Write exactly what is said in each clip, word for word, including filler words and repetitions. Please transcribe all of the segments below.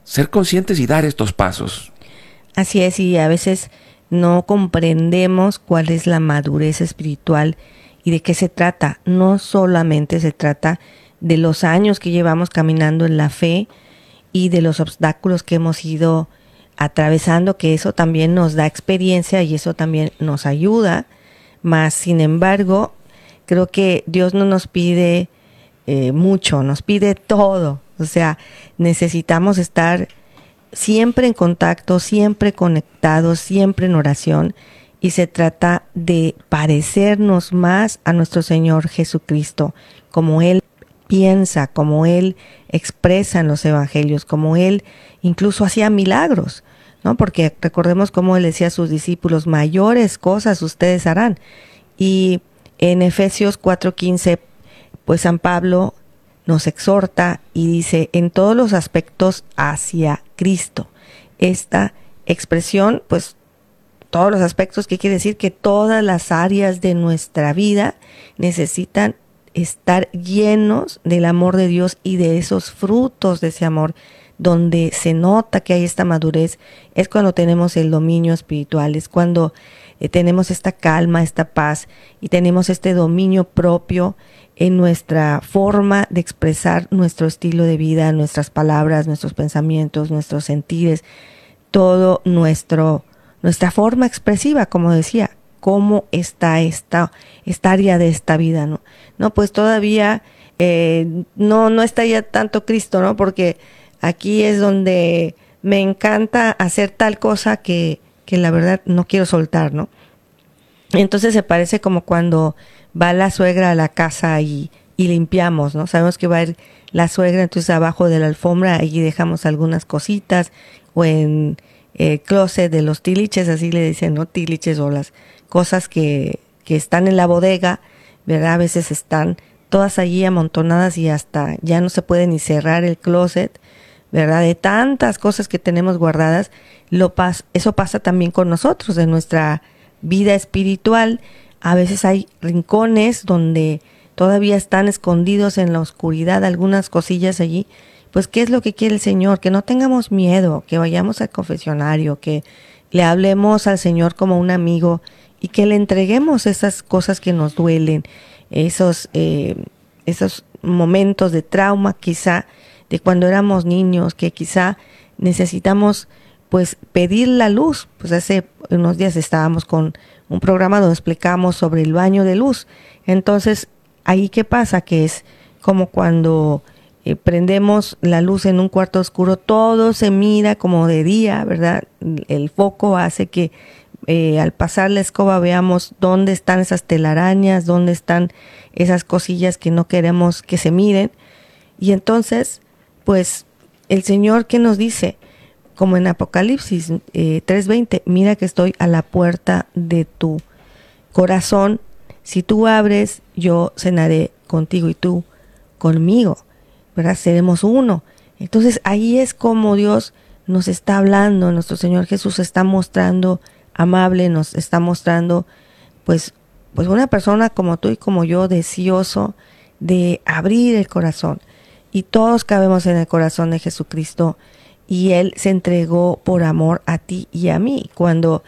ser conscientes y dar estos pasos. Así es, y a veces no comprendemos cuál es la madurez espiritual y de qué se trata. No solamente se trata de los años que llevamos caminando en la fe y de los obstáculos que hemos ido atravesando, que eso también nos da experiencia y eso también nos ayuda, mas sin embargo, creo que Dios no nos pide eh, mucho, nos pide todo. O sea, necesitamos estar siempre en contacto, siempre conectados, siempre en oración, y se trata de parecernos más a nuestro Señor Jesucristo, como Él piensa, como Él expresa en los evangelios, como Él incluso hacía milagros, ¿no? Porque recordemos cómo Él decía a sus discípulos, mayores cosas ustedes harán. Y en Efesios cuatro quince, pues San Pablo nos exhorta y dice, en todos los aspectos hacia Cristo. Esta expresión, pues todos los aspectos, ¿qué quiere decir? Que todas las áreas de nuestra vida necesitan estar llenos del amor de Dios y de esos frutos de ese amor. Donde se nota que hay esta madurez es cuando tenemos el dominio espiritual, es cuando eh, tenemos esta calma, esta paz y tenemos este dominio propio en nuestra forma de expresar nuestro estilo de vida, nuestras palabras, nuestros pensamientos, nuestros sentires, todo nuestro, nuestra forma expresiva, como decía, cómo está esta, esta área de esta vida, ¿no? No, pues todavía eh, no, no está ya tanto Cristo, ¿no? Porque aquí es donde me encanta hacer tal cosa que, que la verdad no quiero soltar, ¿no? Entonces se parece como cuando va la suegra a la casa y, y limpiamos, ¿no? Sabemos que va a ir la suegra, entonces abajo de la alfombra allí dejamos algunas cositas, o en el closet de los tiliches, así le dicen, ¿no? Tiliches, o las cosas que, que están en la bodega, ¿verdad? A veces están todas allí amontonadas y hasta ya no se puede ni cerrar el closet, ¿verdad? De tantas cosas que tenemos guardadas, lo pas- eso pasa también con nosotros, en nuestra vida espiritual. A veces hay rincones donde todavía están escondidos en la oscuridad algunas cosillas allí. Pues, ¿qué es lo que quiere el Señor? Que no tengamos miedo, que vayamos al confesionario, que le hablemos al Señor como un amigo y que le entreguemos esas cosas que nos duelen, esos, eh, esos momentos de trauma quizá, de cuando éramos niños, que quizá necesitamos pues pedir la luz. Pues hace unos días estábamos con un programa donde explicamos sobre el baño de luz. Entonces, ahí qué pasa, que es como cuando eh, prendemos la luz en un cuarto oscuro, todo se mira como de día, ¿verdad? El foco hace que eh, al pasar la escoba veamos dónde están esas telarañas, dónde están esas cosillas que no queremos que se miren. Y entonces, pues el Señor, ¿qué nos dice? Como en Apocalipsis eh, tres veinte, mira que estoy a la puerta de tu corazón, si tú abres, yo cenaré contigo y tú conmigo, ¿verdad? Seremos uno. Entonces ahí es como Dios nos está hablando, nuestro Señor Jesús está mostrando amable, nos está mostrando pues, pues una persona como tú y como yo, deseoso de abrir el corazón. Y todos cabemos en el corazón de Jesucristo, y Él se entregó por amor a ti y a mí. Cuando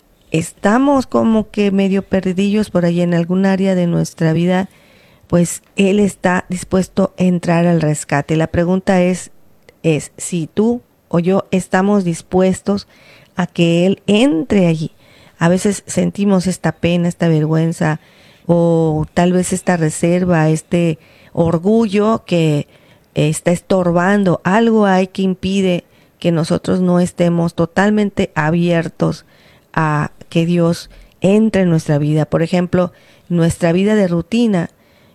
estamos como que medio perdidillos por ahí en algún área de nuestra vida, pues Él está dispuesto a entrar al rescate. La pregunta es, es si tú o yo estamos dispuestos a que Él entre allí. A veces sentimos esta pena, esta vergüenza, o tal vez esta reserva, este orgullo que está estorbando. Algo hay que impide que nosotros no estemos totalmente abiertos a que Dios entre en nuestra vida. Por ejemplo, nuestra vida de rutina,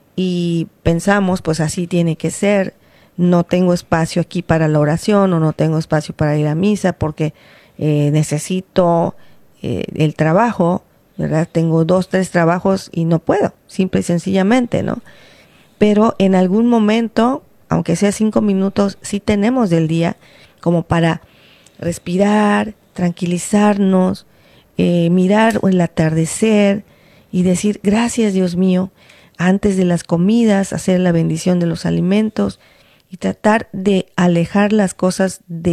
y pensamos, pues así tiene que ser, no tengo espacio aquí para la oración, o no tengo espacio para ir a misa porque eh, necesito eh, el trabajo, ¿verdad? Tengo dos, tres trabajos y no puedo, simple y sencillamente, ¿no? Pero en algún momento, aunque sea cinco minutos, sí tenemos del día como para respirar, tranquilizarnos, eh, mirar el atardecer y decir, gracias Dios mío, antes de las comidas, hacer la bendición de los alimentos y tratar de alejar las cosas de